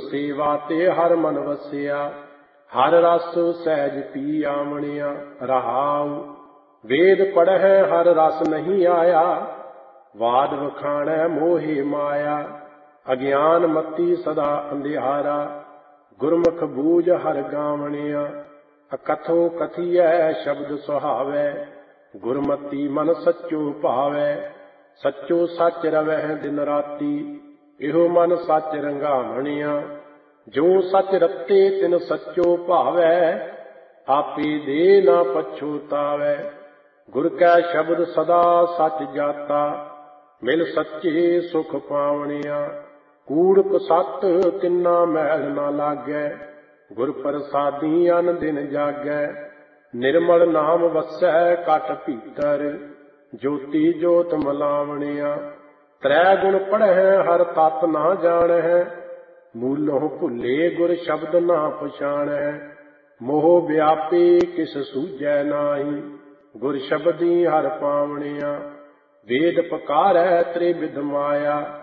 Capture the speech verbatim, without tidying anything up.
ਸੇਵਾ ਤੇ ਹਰ ਮਨ ਵਸਿਆ। ਹਰ ਰਸ ਸਹਿਜ ਪੀ ਆਵਣਿਆ। ਰਹਾਉ ਵੇਦ ਪੜ੍ਹੈ ਹਰ ਰਸ ਨਹੀਂ ਆਇਆ। ਵਾਦ ਵਖਾਣੈ ਮੋਹਿ ਮਾਇਆ। ਅਗਿਆਨ ਮਤੀ ਸਦਾ ਅੰਧਿਆਰਾ। ਗੁਰਮੁਖ ਬੂਝ ਹਰ ਗਾਵਣਿਆ। ਅਕਥੋ ਕਥੀਐ ਸ਼ਬਦ ਸੁਹਾਵੈ। ਗੁਰਮਤੀ ਮਨ ਸੱਚੋ ਭਾਵੈ। ਸੱਚੋ ਸੱਚ ਰਵਹਿ ਦਿਨ ਰਾਤੀ। ਇਹੋ ਮਨ ਸੱਚ ਰੰਗਾਵਣਿਆ। ਜੋ ਸੱਚ ਰਤੇ ਤਿਨ ਸੱਚੋ ਭਾਵੈ। ਆਪੇ ਦੇ ਨਾ ਪਛੋਤਾਵੈ। ਗੁਰ ਕੈ ਸ਼ਬਦ ਸਦਾ ਸੱਚ ਜਾਤਾ। ਮਿਲ ਸੱਚੇ ਸੁਖ ਪਾਵਣਿਆ। ਕੂੜਕ ਸੱਤ ਤਿੰਨਾ ਮੈਲ ਨਾ ਲਾਗੈ। ਗੁਰ ਪ੍ਰਸਾਦੀ ਅਨ ਦਿਨ ਜਾਗੈ। ਨਿਰਮਲ ਨਾਮ ਵਸੈ ਘਟ ਭੀਤਰ। ਜੋਤੀ ਜੋਤ ਮਲਾਵਣਿਆ। ਤ੍ਰੈ ਗੁਣ ਪੜ੍ਹੈ ਹਰ ਤਤ ਨਾ ਜਾਣੈ। ਮੂਲੋਂ ਭੁੱਲੇ ਗੁਰ ਸ਼ਬਦ ਨਾ ਪਛਾਣੈ। ਮੋਹ ਵਿਆਪੀ ਕਿਸ ਸੂਝੈ ਨਾਹੀ। ਗੁਰ ਸ਼ਬਦੀ ਹਰ ਪਾਵਣਿਆ। ਵੇਦ ਪਕਾਰੈ ਤ੍ਰਿਵਿਧ ਮਾਇਆ।